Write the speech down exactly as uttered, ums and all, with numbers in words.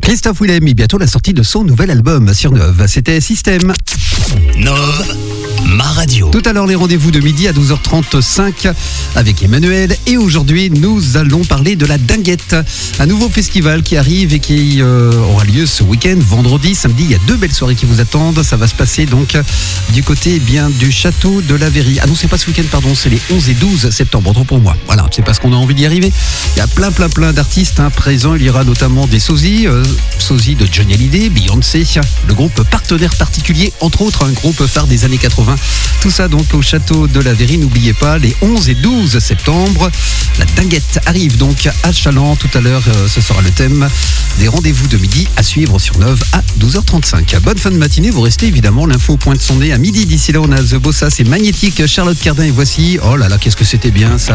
Christophe Willem et bientôt la sortie de son nouvel album sur Neuve. C'était Système. Neuve, ma radio. Tout à l'heure, les rendez-vous de midi à douze heures trente-cinq avec Emmanuel. Et aujourd'hui, nous allons parler de la Dinguette, un nouveau festival qui arrive et qui euh, aura lieu ce week-end, vendredi, samedi. Il y a deux belles soirées qui vous attendent. Ça va se passer donc du côté eh bien du château de la Verrie. Ah non, c'est pas ce week-end, pardon, c'est les onze et douze septembre. Autant pour moi. Voilà, c'est parce qu'on a envie d'y arriver. Il y a plein, plein, plein d'artistes hein, présents. Il y aura notamment des sosies, euh, sosies de Johnny Hallyday, Beyoncé, le groupe Partenaire Particulier, entre autres, un groupe phare des années quatre-vingts. Tout ça donc au château de la Verrie. N'oubliez pas, les onze et douze septembre, la Dinguette arrive donc à Chaland. Tout à l'heure, euh, ce sera le thème des rendez-vous de midi à suivre sur Neuve à douze heures trente-cinq. Bonne fin de matinée, vous restez évidemment, l'info pointe son nez à midi. D'ici là, on a The Bossa, c'est magnétique, Charlotte Cardin et voici, oh là là, qu'est-ce que c'était bien ça.